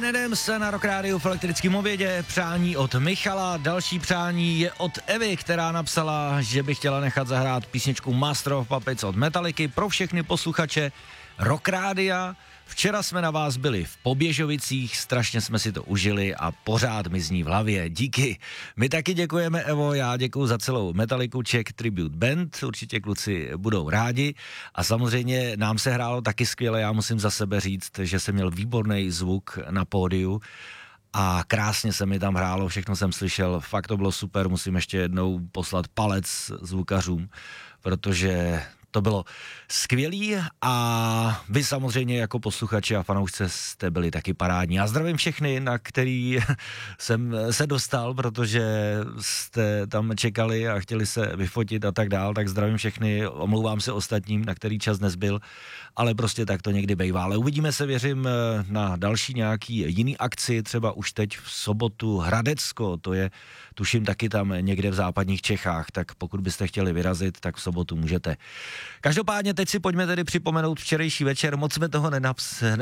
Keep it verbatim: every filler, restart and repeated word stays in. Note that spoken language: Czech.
Bryan Adams na Rock Rádiu v elektrickém obědě, přání od Michala, další přání je od Evy, která napsala, že by chtěla nechat zahrát písničku Master of Puppets od Metallicy pro všechny posluchače Rock Rádia. Včera jsme na vás byli v Poběžovicích, strašně jsme si to užili a pořád mi zní v hlavě. Díky. My taky děkujeme, Evo, já děkuju za celou Metallicu Czech Tribute Band, určitě kluci budou rádi a samozřejmě nám se hrálo taky skvěle, já musím za sebe říct, že jsem měl výborný zvuk na pódiu a krásně se mi tam hrálo, všechno jsem slyšel, fakt to bylo super, musím ještě jednou poslat palec zvukařům, protože to bylo skvělý a vy samozřejmě jako posluchači a fanoušci jste byli taky parádní. Já zdravím všechny, na který jsem se dostal, protože jste tam čekali a chtěli se vyfotit a tak dál, tak zdravím všechny, omlouvám se ostatním, na který čas nezbyl, ale prostě tak to někdy bejvá. Ale uvidíme se, věřím, na další nějaký jiný akci, třeba už teď v sobotu Hradecko, to je tuším taky tam někde v západních Čechách, tak pokud byste chtěli vyrazit, tak v sobotu můžete. Každopádně teď si pojďme tedy připomenout včerejší večer, moc jsme toho nenaps-